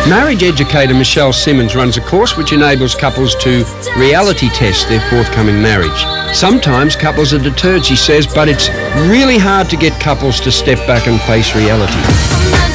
Marriage educator Michelle Simmons runs a course which enables couples to reality test their forthcoming marriage. Sometimes couples are deterred, she says, but it's really hard to get couples to step back and face reality.